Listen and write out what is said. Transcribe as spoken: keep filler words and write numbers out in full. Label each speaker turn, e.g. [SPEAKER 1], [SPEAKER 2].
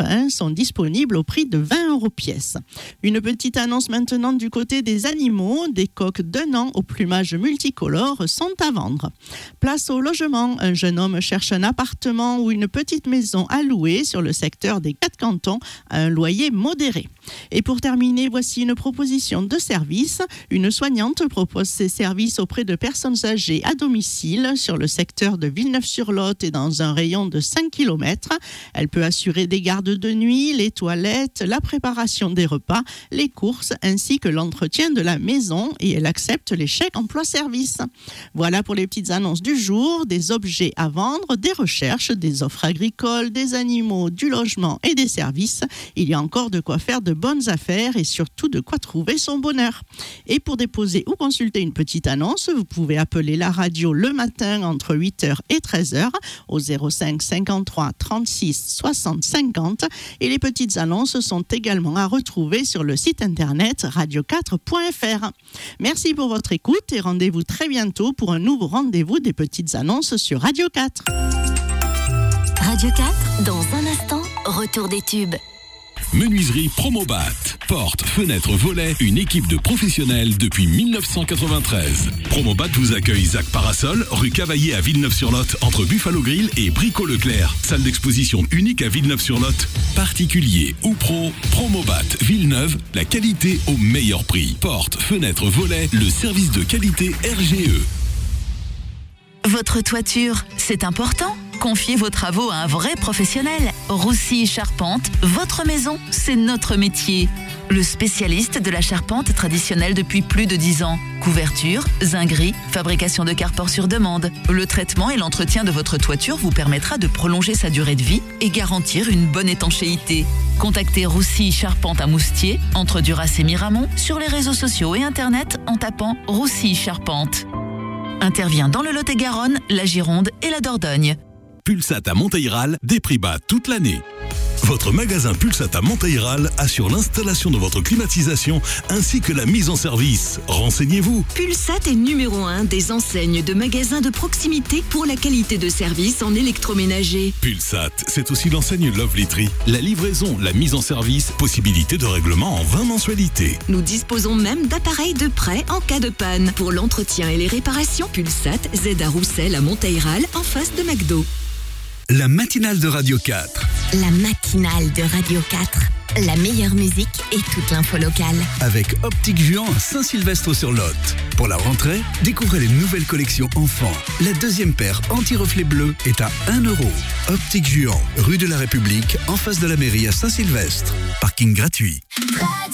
[SPEAKER 1] hein, sont disponibles au prix de vingt euros pièce. Une petite annonce maintenant du côté des animaux. Des coqs d'un an au plumage multicolore sont à vendre. Place au logement. Un jeune homme cherche un appartement ou une petite maison à louer sur le secteur des Quatre Cantons à un loyer modéré. Et pour terminer, voici une proposition de service. Une soignante propose ses services auprès de personnes âgées à domicile sur le secteur de Villeneuve-sur-Lot et dans un rayon de cinq kilomètres. Elle peut assurer des gardes de nuit, les toilettes, la préparation des repas, les courses ainsi que l'entretien de la maison et elle accepte les chèques emploi-service. Voilà pour les petites annonces du jour, des objets à vendre, des recherches, des offres agricoles, des animaux, du logement et des services. Il y a encore de quoi faire de bonnes affaires et surtout de quoi trouver son bonheur. Et pour déposer ou consulter une petite annonce, vous pouvez appeler la radio le matin entre huit heures et treize heures au zéro cinq cinquante-trois trente-six soixante cinquante et les petites annonces sont également à retrouver sur le site internet radio quatre point f r. Merci pour votre écoute et rendez-vous très bientôt pour un nouveau rendez-vous des petites annonces sur Radio quatre.
[SPEAKER 2] Radio quatre, dans un instant, retour des tubes.
[SPEAKER 3] Menuiserie Promobat. Portes, fenêtres, volets, une équipe de professionnels depuis dix-neuf cent quatre-vingt-treize. Promobat vous accueille Zac Parasol, rue Cavaillé à Villeneuve-sur-Lot, entre Buffalo Grill et Brico Leclerc. Salle d'exposition unique à Villeneuve-sur-Lot. Particulier ou pro, Promobat Villeneuve, la qualité au meilleur prix. Portes, fenêtres, volets, le service de qualité R G E.
[SPEAKER 4] Votre toiture, c'est important? Confiez vos travaux à un vrai professionnel. Roussy Charpente, votre maison, c'est notre métier. Le spécialiste de la charpente traditionnelle depuis plus de dix ans. Couverture, zinguerie, fabrication de carport sur demande. Le traitement et l'entretien de votre toiture vous permettra de prolonger sa durée de vie et garantir une bonne étanchéité. Contactez Roussy Charpente à Moustier, entre Duras et Miramont, sur les réseaux sociaux et internet en tapant Roussy Charpente. Intervient dans le Lot-et-Garonne, la Gironde et la Dordogne.
[SPEAKER 3] Pulsat à Monteïral, des prix bas toute l'année. Votre magasin Pulsat à Monteïral assure l'installation de votre climatisation ainsi que la mise en service. Renseignez-vous.
[SPEAKER 5] Pulsat est numéro un des enseignes de magasins de proximité pour la qualité de service en électroménager.
[SPEAKER 3] Pulsat, c'est aussi l'enseigne Lovely Tree. La livraison, la mise en service, possibilité de règlement en vingt mensualités.
[SPEAKER 5] Nous disposons même d'appareils de prêt en cas de panne. Pour l'entretien et les réparations, Pulsat, Z à Roussel à Monteïral, en face de McDo.
[SPEAKER 6] La matinale de Radio quatre.
[SPEAKER 2] La matinale de Radio quatre. La meilleure musique et toute l'info locale.
[SPEAKER 6] Avec Optique Juan à Saint-Sylvestre-sur-Lot. Pour la rentrée, découvrez les nouvelles collections enfants. La deuxième paire anti-reflet bleu est à un euro. Optique Juan, rue de la République, en face de la mairie à Saint-Sylvestre. Parking gratuit.